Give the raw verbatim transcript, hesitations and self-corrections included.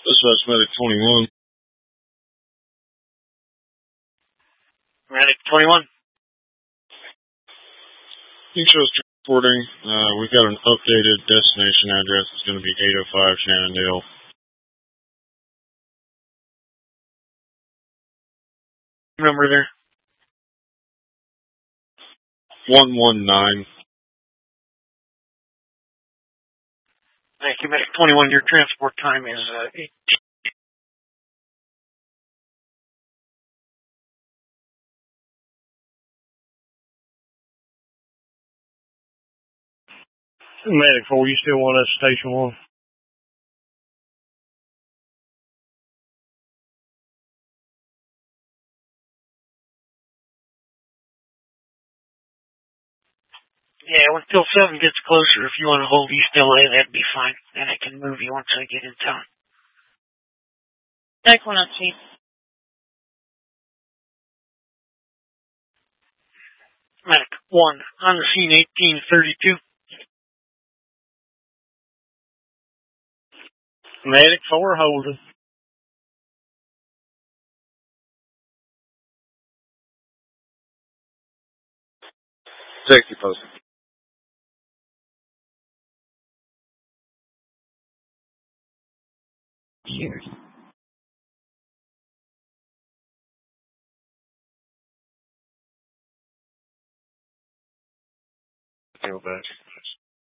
Dispatch Medic twenty-one. Medic twenty-one. King Show's transporting. Uh, we've got an updated destination address. It's going to be eight oh five Shannondale. Number there? one one nine. Thank you, Medic twenty-one. Your transport time is uh, eight. Medic four, you still want us station one? Yeah, until seven gets closer, if you want to hold East L A, that'd be fine. And I can move you once I get in town. Medic one up, Chief. Medic one, on the scene eighteen thirty-two. Medic four, holding. Safety post. Cheers. Feel back.